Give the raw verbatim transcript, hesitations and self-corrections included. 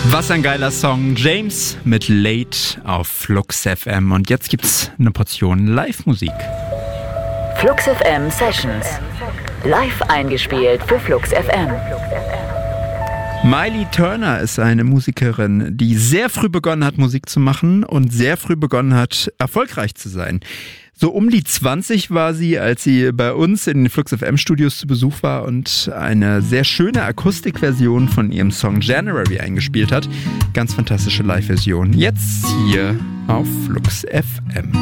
Was ein geiler Song. James mit Late auf Flux F M. Und jetzt gibt's eine Portion Live-Musik. Flux F M Sessions. Live eingespielt für Flux F M. Miley Turner ist eine Musikerin, die sehr früh begonnen hat, Musik zu machen und sehr früh begonnen hat, erfolgreich zu sein. So um die zwanzig war sie, als sie bei uns in den Flux F M Studios zu Besuch war und eine sehr schöne Akustikversion von ihrem Song January eingespielt hat. Ganz fantastische Live-Version. Jetzt hier auf Flux F M.